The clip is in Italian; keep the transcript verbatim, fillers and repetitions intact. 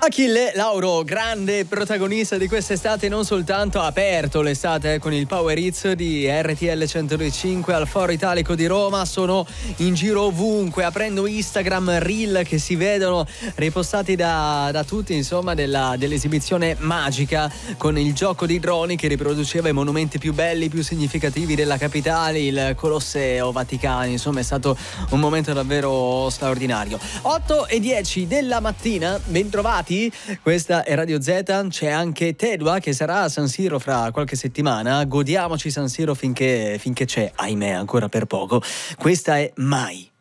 Achille Lauro, grande protagonista di quest'estate, non soltanto ha aperto l'estate con il Power Hits di R T L centodue e cinque al Foro Italico di Roma, sono in giro ovunque, aprendo Instagram, reel che si vedono ripostati da, da tutti, insomma, della, dell'esibizione magica con il gioco di droni che riproduceva i monumenti più belli, più significativi della capitale, il Colosseo Vaticano. Insomma, è stato un momento davvero straordinario. otto e dieci della mattina, bentrovati. Questa è Radio Z, c'è anche Tedua che sarà a San Siro fra qualche settimana. Godiamoci San Siro finché, finché c'è, ahimè, ancora per poco. Questa è Mai.